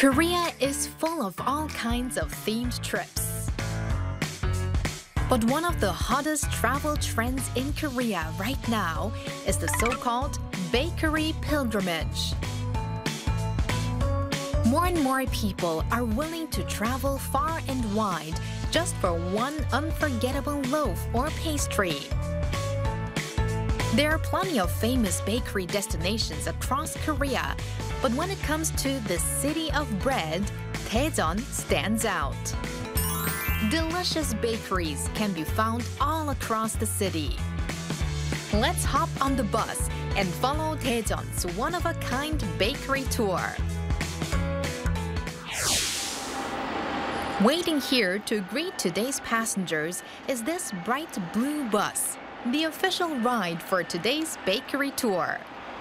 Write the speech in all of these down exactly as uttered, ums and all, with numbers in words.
Korea is full of all kinds of themed trips. But one of the hottest travel trends in Korea right now is the so-called bakery pilgrimage. More and more people are willing to travel far and wide just for one unforgettable loaf or pastry. There are plenty of famous bakery destinations across Korea, but when it comes to the city of bread, Daejeon stands out. Delicious bakeries can be found all across the city. Let's hop on the bus and follow Daejeon's one-of-a-kind bakery tour. Waiting here to greet today's passengers is this bright blue bus, the official ride for today's bakery tour.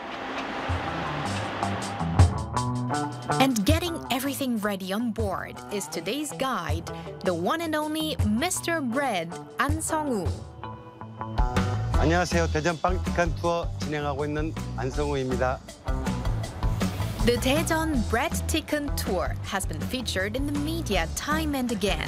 And getting everything ready on board is today's guide, the one and only Mister Bread, An Sung-woo. 안녕하세요. 대전 빵티칸 투어 진행하고 있는 안성우입니다. The Daejeon Bread Tikkun Tour has been featured in the media time and again.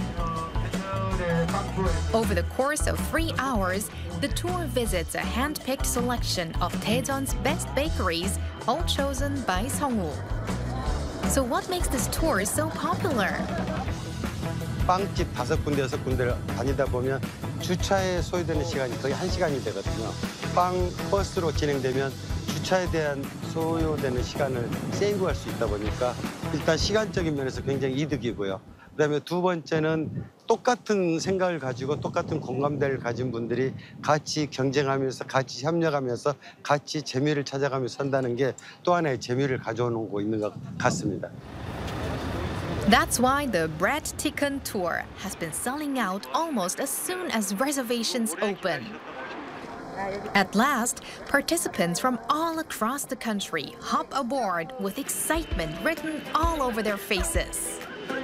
Over the course of three hours, the tour visits a hand-picked selection of Daejeon's best bakeries, all chosen by Sung-woo. So what makes this tour so popular? 빵집 다섯 군데, 여섯 군데를 다니다 보면 주차에 소요되는 시간이 거의 한 시간이 되거든요. 빵 버스로 진행되면 주차에 대한 소요되는 시간을 세이브할 수 있다 보니까 일단 시간적인 면에서 굉장히 이득이고요. 그다음에 두 번째는 똑같은 생각을 가지고 똑같은 공감대를 가진 분들이 같이 경쟁하면서 같이 협력하면서 같이 재미를 찾아가면서 산다는 게 또 하나의 재미를 가져오고 있는 것 같습니다. That's why the Bread Tikkun Tour has been selling out almost as soon as reservations open. At last, participants from all across the country hop aboard with excitement written all over their faces.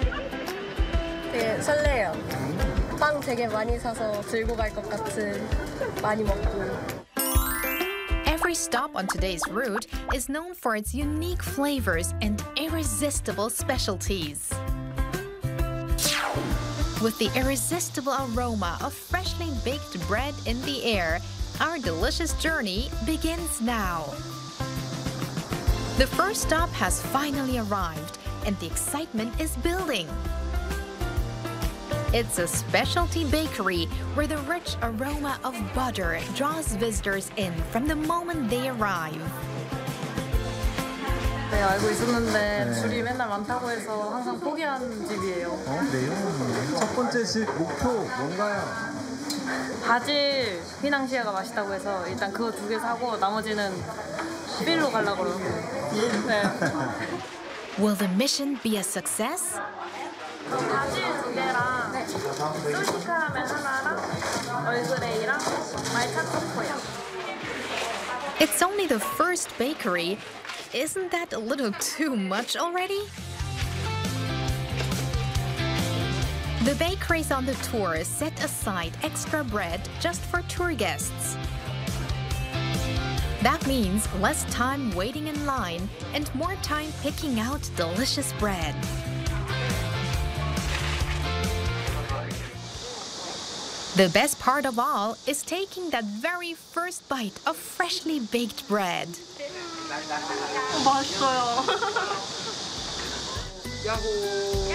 되게 설레요. 빵 되게 많이 사서 들고 갈 것 같은, 많이 먹고. Every stop on today's route is known for its unique flavors and irresistible specialties. With the irresistible aroma of freshly baked bread in the air, our delicious journey begins now. The first stop has finally arrived, and the excitement is building. It's a specialty bakery where the rich aroma of butter draws visitors in from the moment they arrive. 네, 알고 있었는데 줄이 맨날 많다고 해서 항상 포기한 집이에요. 어, 그래요? 첫 번째 집 목표 뭔가요? 바질 휘낭시에가 맛있다고 해서 일단 그거 두 개 사고 나머지는 필로 가려고 그러고. 네. Will the mission be a success? 바질 두 개랑 솔티 카라멜 하나랑 얼그레이랑 말차 초코요. It's only the first bakery. Isn't that a little too much already? The bakeries on the tour set aside extra bread just for tour guests. That means less time waiting in line and more time picking out delicious bread. The best part of all is taking that very first bite of freshly baked bread. 맛있어요. 야호!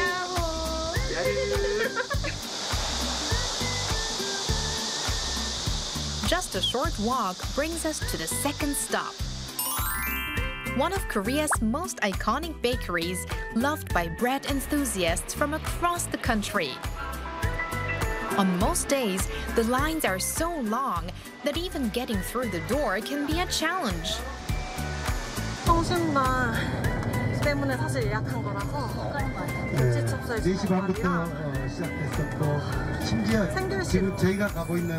Just a short walk brings us to the second stop. One of Korea's most iconic bakeries, loved by bread enthusiasts from across the country. On most days, the lines are so long that even getting through the door can be a challenge. 성심당 때문에 사실 예약한 거라서 김치 찹쌀 네 시 반부터 어, 시작했었고 심지어 지금 저희가 가고 있는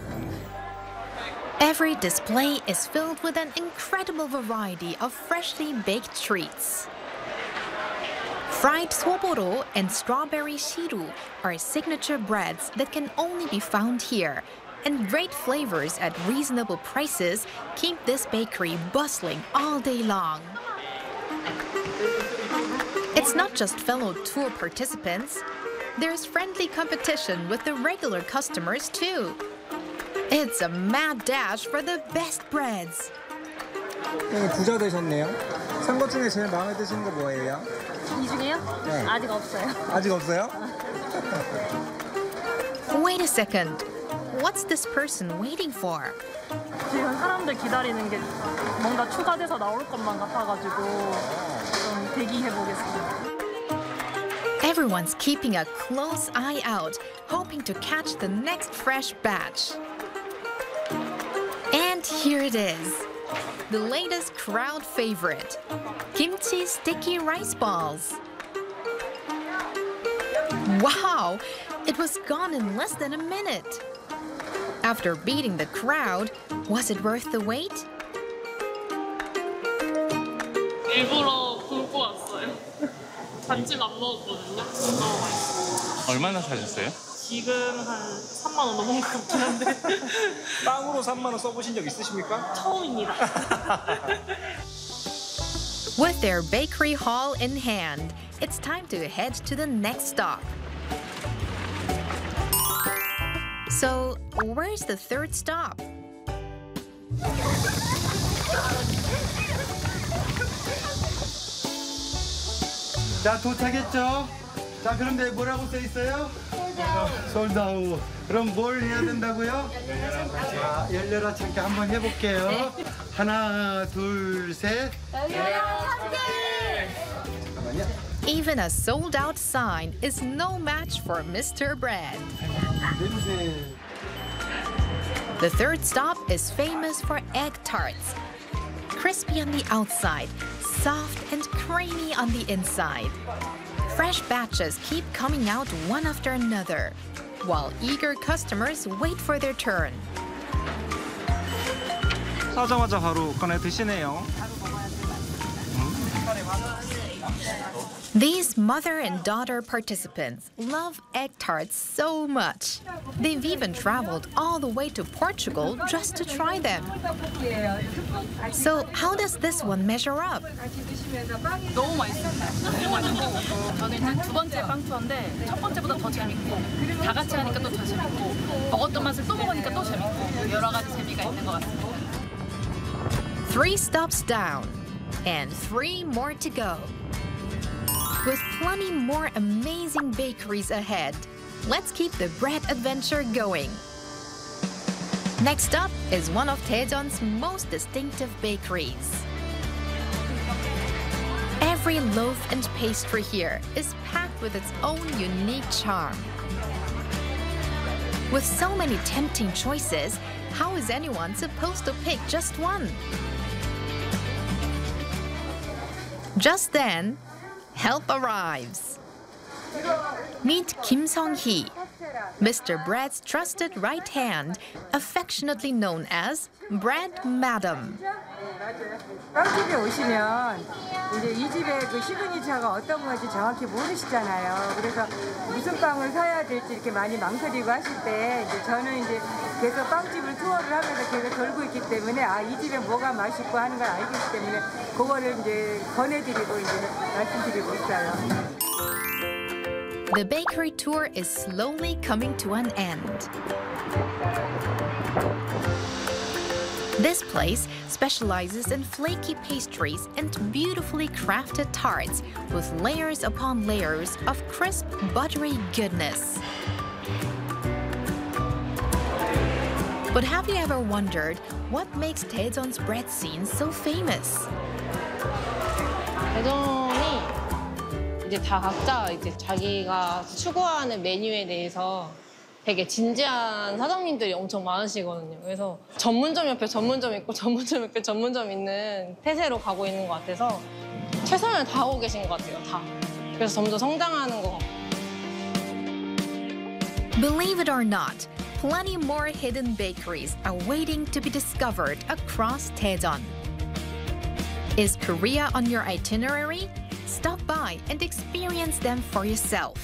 Every display is filled with an incredible variety of freshly baked treats. Fried swoboro and strawberry shiru are signature breads that can only be found here, and great flavors at reasonable prices keep this bakery bustling all day long. It's not just fellow tour participants. There's friendly competition with the regular customers too. It's a mad dash for the best breads. 네, 부자 되셨네요. 산 것 중에 제일 마음에 드시는 거 뭐예요? 이 중에요? 네. 아직 없어요. 아직 없어요? Wait a second. What's this person waiting for? 지금 사람들 기다리는 게 뭔가 추가돼서 나올 것만 같아가지고 좀 대기해보겠습니다. Everyone's keeping a close eye out, hoping to catch the next fresh batch. And here it is, the latest crowd favorite, kimchi sticky rice balls. Wow, it was gone in less than a minute. After beating the crowd, was it worth the wait? 일부러 굶고 왔어요. 반쯤 안 먹었거든요. 너무 맛있어요. 얼마나 사셨어요? 지금 한 삼만 원 넘은 것 같긴 한데 빵으로 삼만 원 써보신 적 있으십니까? 처음입니다. With their bakery haul in hand, it's time to head to the next stop. So, where's the third stop? 자, 도착했죠? 자, 그럼 내 뭐라고 써 있어요? 솔드아웃. 그럼 뭘 해야 된다고요? 자, 열려라 참깨 한번 해볼게요. 하나, 둘, 셋. 잠깐만요. Even a sold-out sign is no match for Mister Bread. 냄새. The third stop is famous for egg tarts. Crispy on the outside, soft and creamy on the inside. Fresh batches keep coming out one after another, while eager customers wait for their turn. 사자마자 바로 꺼내 드시네요. These mother and daughter participants love egg tarts so much. They've even traveled all the way to Portugal just to try them. So how does this one measure up? 너무 맛있어요. 너무 맛있고 저는 이제 두 번째 빵 투어인데 첫 번째보다 더 재밌고 다 같이 하니까 또 더 재밌고 먹었던 맛을 또 먹으니까 또 재밌고 여러 가지 재미가 있는 것 같습니다. Three stops down and three more to go. With plenty more amazing bakeries ahead, let's keep the bread adventure going. Next up is one of Daejeon's most distinctive bakeries. Every loaf and pastry here is packed with its own unique charm. With so many tempting choices, how is anyone supposed to pick just one? Just then, help arrives. Meet Kim Sung-hee, Mister Bread's trusted right hand, affectionately known as Bread Madam. 빵집에 오시면 이제 이 집의 그 시그니처가 어떤 건지 정확히 모르시잖아요. 그래서 무슨 빵을 사야 될지 이렇게 많이 망설이고 하실 때 이제 저는 이제 계속 빵집을 투어를 하면서 계속 돌고 있기 때문에 아, 이 집에 뭐가 맛있고 하는 걸 알기 때문에 그거를 이제 권해드리고 이제 말씀드리고 있어요. The bakery tour is slowly coming to an end. This place specializes in flaky pastries and beautifully crafted tarts with layers upon layers of crisp, buttery goodness. But have you ever wondered what makes Daejeon's bread scene so famous? 대전이 이제 다 각자 이제 자기가 추구하는 메뉴에 대해서 되게 진지한 사장님들이 엄청 많으시거든요. 그래서 전문점 옆에 전문점 있고 전문점 옆에 전문점 있는 태세로 가고 있는 것 같아서 최선을 다하고 계신 것 같아요, 다. 그래서 점점 성장하는 것 같고. Believe it or not, plenty more hidden bakeries are waiting to be discovered across Daejeon. Is Korea on your itinerary? Stop by and experience them for yourself.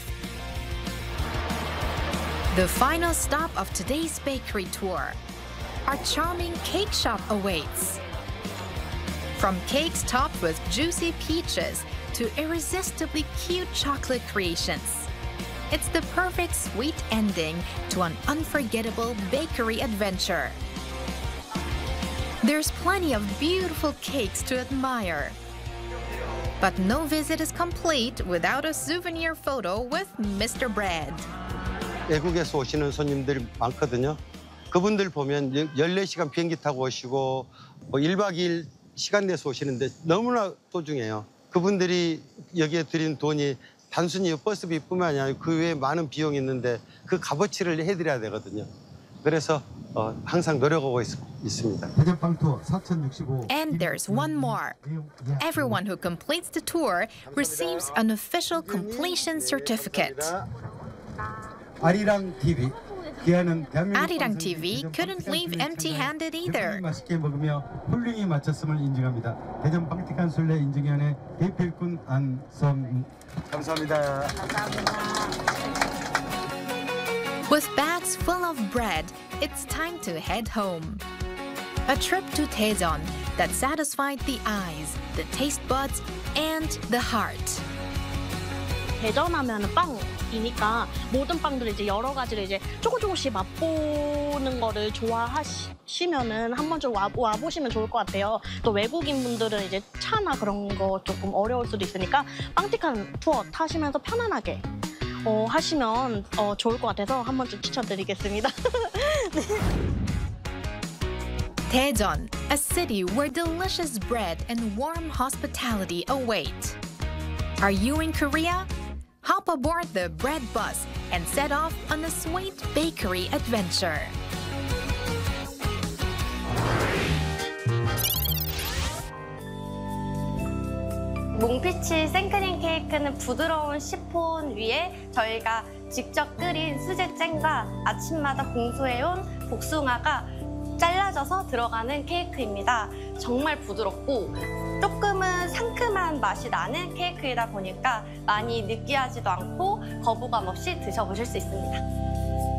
The final stop of today's bakery tour, our charming cake shop awaits. From cakes topped with juicy peaches to irresistibly cute chocolate creations. It's the perfect sweet ending to an unforgettable bakery adventure. There's plenty of beautiful cakes to admire. But no visit is complete without a souvenir photo with Mister Bread. 외국에서 오시는 손님들이 많거든요. 그분들 보면 열네 시간 비행기 타고 오시고 뭐 일 박 이 일 시간 내서 오시는데 너무나 소중해요. 그분들이 여기에 들인 돈이 단순히 버스비뿐만 아니라 그 외에 많은 비용이 있는데 그 값어치를 해드려야 되거든요. 그래서 어, 항상 노력하고 있, 있습니다. 대전빵 투어 사천육십오. And there's one more. Everyone who completes the tour receives an official completion certificate. 아리랑 티비. 귀하는 대한민국 아리랑 티비 couldn't leave empty-handed either. 맛있게 먹으며 훌륭히 마쳤음을 인증합니다. 대전 빵티칸 순례 인증위원회 대표일꾼 안성 감사합니다. With bags full of bread, it's time to head home. A trip to Daejeon that satisfied the eyes, the taste buds, and the heart. 대전하면 빵이니까 모든 빵들을 이제 여러 가지를 이제 조금 조금씩 맛보는 거를 좋아하시면은 한 번쯤 와, 와 보시면 좋을 것 같아요. 또 외국인 분들은 이제 차나 그런 거 조금 어려울 수도 있으니까 빵티칸 투어 타시면서 편안하게 어, 하시면 어, 좋을 것 같아서 한 번쯤 추천드리겠습니다. 네. Daejeon, a city where delicious bread and warm hospitality await. Are you in Korea? Hop aboard the bread bus and set off on a sweet bakery adventure. 몽피치 생크림 케이크는 부드러운 시폰 위에 저희가 직접 끓인 수제잼과 아침마다 공수해온 복숭아가 잘라져서 들어가는 케이크입니다. 정말 부드럽고 조금은 상큼한 맛이 나는 케이크이다 보니까 많이 느끼하지도 않고 거부감 없이 드셔보실 수 있습니다.